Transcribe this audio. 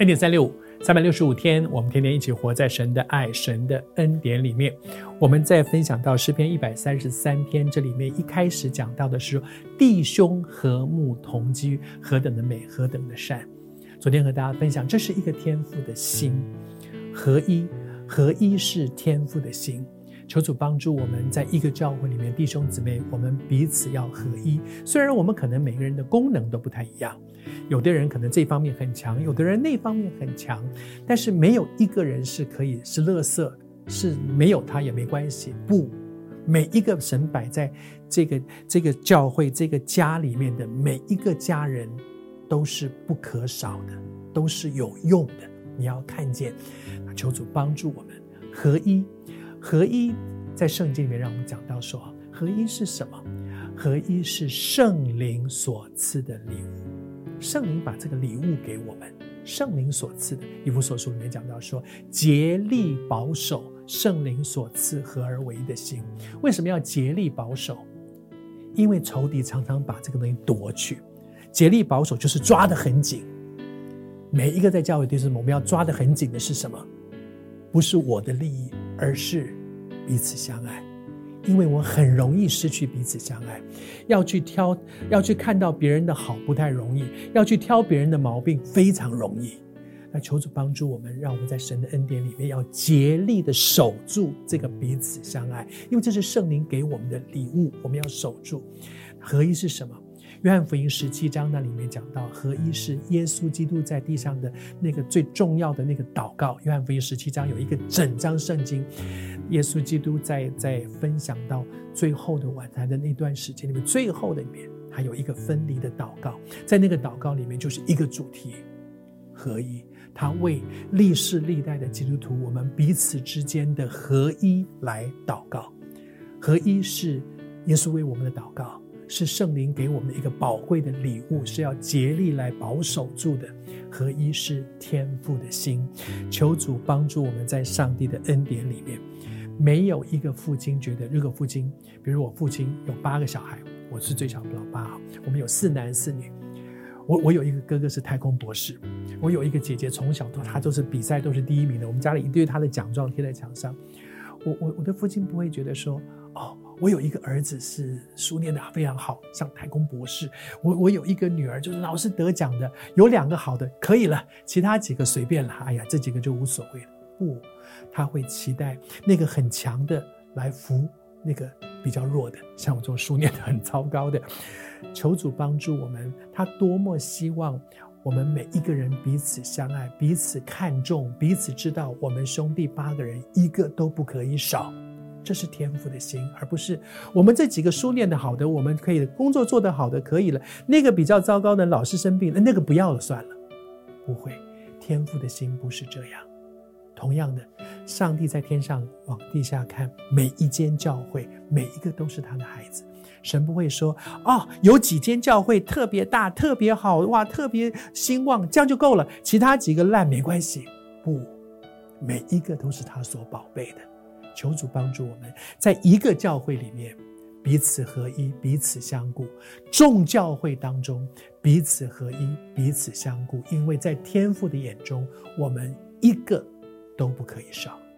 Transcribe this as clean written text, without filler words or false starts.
恩典365，365天，我们天天一起活在神的爱、神的恩典里面。我们在分享到诗篇133篇，这里面一开始讲到的是弟兄和睦同居，何等的美，何等的善。昨天和大家分享，这是一个天父的心，合一是天父的心。求主帮助我们在一个教会里面，弟兄姊妹，我们彼此要合一。虽然我们可能每个人的功能都不太一样，有的人可能这方面很强，有的人那方面很强，但是没有一个人是可以是垃圾，是没有他也没关系。不，每一个神摆在这个教会这个家里面的每一个家人都是不可少的，都是有用的。你要看见，求主帮助我们合一。合一在圣经里面让我们讲到说，合一是什么？合一是圣灵所赐的礼物。圣灵把这个礼物给我们，圣灵所赐的。以弗所书里面讲到说，竭力保守圣灵所赐合而为一的心。为什么要竭力保守？因为仇敌常常把这个东西夺去。竭力保守就是抓得很紧。每一个在教会弟兄们，我们要抓得很紧的是什么？不是我的利益，而是彼此相爱。因为我很容易失去彼此相爱，要去看到别人的好不太容易，要去挑别人的毛病非常容易。那求主帮助我们，让我们在神的恩典里面要竭力的守住这个彼此相爱，因为这是圣灵给我们的礼物，我们要守住。合一是什么？约翰福音17章那里面讲到，合一是耶稣基督在地上的那个最重要的那个祷告。约翰福音17章有一个整章圣经，耶稣基督在分享到最后的晚餐的那段时间里面，最后的里面还有一个分离的祷告，在那个祷告里面就是一个主题，合一。他为历世历代的基督徒，我们彼此之间的合一来祷告。合一是耶稣为我们的祷告，是圣灵给我们的一个宝贵的礼物，是要竭力来保守住的。合一是天父的心。求主帮助我们在上帝的恩典里面，没有一个父亲觉得，如果父亲，比如我父亲有8个小孩，我是最小的老八，我们有4男4女。我有一个哥哥是太空博士，我有一个姐姐从小她都是比赛都是第1名的，我们家里一堆她的奖状贴在墙上。我的父亲不会觉得说，我有一个儿子是书念得非常好，像太空博士，我有一个女儿就是老是得奖的，有2个好的可以了，其他几个随便了，哎呀，这几个就无所谓了。不，他会期待那个很强的来扶那个比较弱的，像我这种书念得很糟糕的。求主帮助我们，他多么希望我们每一个人彼此相爱，彼此看重，彼此知道我们兄弟8个人一个都不可以少。这是天父的心，而不是我们这几个书念得好的，我们可以工作做得好的可以了，那个比较糟糕的老是生病，那个不要了算了。不会，天父的心不是这样。同样的，上帝在天上往地下看，每一间教会每一个都是他的孩子。神不会说，有几间教会特别大特别好，哇，特别兴旺，这样就够了，其他几个烂没关系。不，每一个都是他所宝贝的。求主帮助我们在一个教会里面彼此合一，彼此相顾。众教会当中彼此合一，彼此相顾，因为在天父的眼中我们一个都不可以少。